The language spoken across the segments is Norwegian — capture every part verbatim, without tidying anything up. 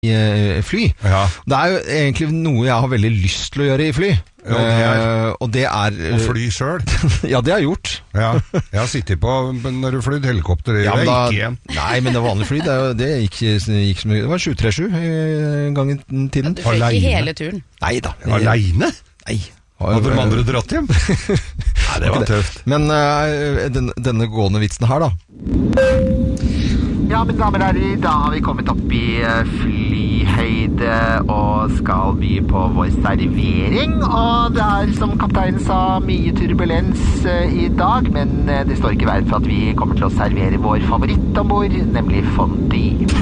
i fly. Ja. Det er jo egentlig noe jeg har veldig lyst til å gjøre i fly. Ja, det er, uh, og det er Å fly selv. Ja, det har jeg gjort. Ja, jeg har sittet på når du flydde helikopter. Det ja, gikk da, igjen. Nei, men det var vanlig fly. Det, det gikk, gikk så mye. Det var sju tre sju en gang i tiden. Du fløy ikke hele turen? Nei da. Alene? Nei. Hadde de andre dratt hjem? Nei, det var tøft. Men uh, den, denne gående vitsen her da. Ja, mine damer og herrer, da har vi kommet opp i flyhøyde og skal by på vår servering. Og det er, som kapteinen sa, mye turbulens i dag, men det står ikke verdt for at vi kommer til å servere vår favoritt ombord, nemlig fondue.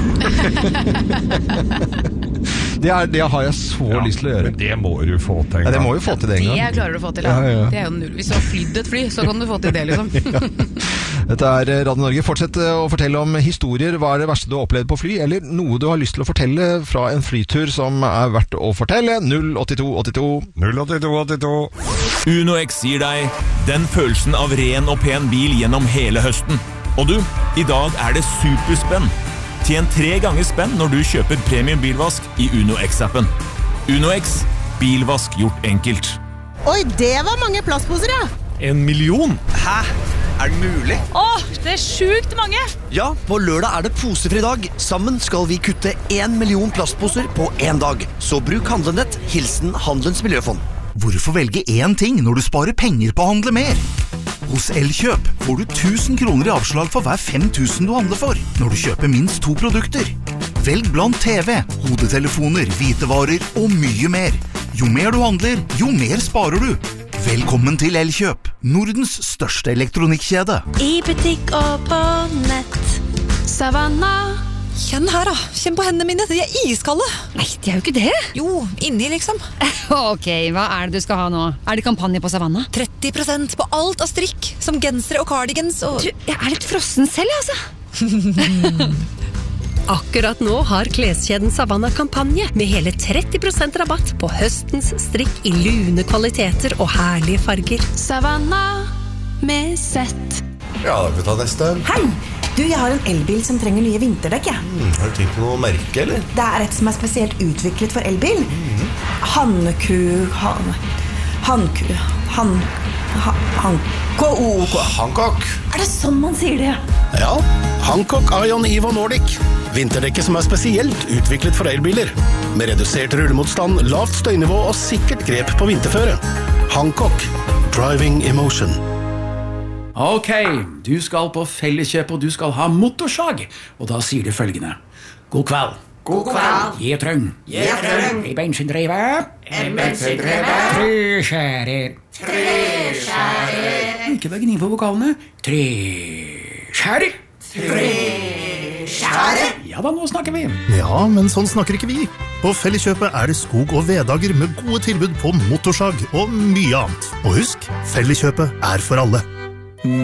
Det, er, det har jeg så ja, lyst til å gjøre. Men det må du få til en gang. Ja, det må jo få til det en gang. Det klarer du å få til, ja. Ja, ja. Det er jo null. Hvis du har flydd et fly, så kan du få til det, liksom. Ja. Dette er Radio Norge. Fortsett å fortelle om historier. Hva er det verste du har opplevd på fly? Eller noe du har lyst til å fortelle fra en flytur som er verdt å fortelle. null åtte to åtte to null åtte to åtte to Uno X gir deg den følelsen av ren og pen bil gjennom hele høsten. Og du, i dag er det superspenn. Tjen tre ganger spenn når du kjøper premium bilvask i Uno X-appen. Uno X, bilvask gjort enkelt. Oi, det var mange plastposer, ja. En million? Hæ? Er det mulig? Åh, det er sjukt mange! Ja, på lørdag er det posefri dag. Sammen skal vi kutte en million plastposer på en dag. Så bruk Handlenett, hilsen Handelens Miljøfond. Hvorfor velge én ting når du sparer penger på å handle mer? Hos Elkjøp får du tusen kroner i avslag for hver fem tusen du handler for, når du kjøper minst to produkter. Velg blant T V, hodetelefoner, hvitevarer og mye mer. Jo mer du handler, jo mer sparer du. Velkommen til Elkjøp, Nordens største elektronikkjede. I butikk og på nett, Savanna. Kjenn her da, kjenn på hendene mine, de er iskalde. Nei, de er jo ikke det. Jo, inni liksom. Ok, hva er det du skal ha nå? Er det kampanje på Savanna? tretti prosent på alt av strikk, som gensere og cardigans og... Du, jeg er litt frossen selv, altså. Akkurat nå har kleskjeden Savanna kampanje med hele tretti prosent rabatt på høstens strikk i lune kvaliteter og herlige farger. Savanna med sett. Ja, da kan vi ta neste. Hei! Du, jeg har en elbil som trenger nye vinterdekk, ja. Mm, har du tenkt på noe merke, eller? Det er et som er spesielt utviklet for elbil. Mm. Hanku... Han... Hanku... Han... Han... Hankook. Hancock. Er det sånn man sier det? Ja, Hancock Ion Evo Nordic. Vinterdekket som er spesielt utviklet for elbiler. Med redusert rullemotstand, lavt støynivå og sikkert grep på vinterføre. Hancock. Driving emotion. Ok, du skal på Felleskjøp og du skal ha motorsag. Og da sier du følgende. God kveld. God kveld. Gjetrøng. Gjetrøng. I bensindreve. En bensindreve. Treskjære. Treskjære. Ikke bare gni på vokalene. Treskjære. Treskjære. Ja da, nå snakker vi. Ja, men sånn snakker ikke vi. På Felleskjøpet er det skog- og veddager med gode tilbud på motorsag og mye annet. Og husk, Felleskjøpet er for alle.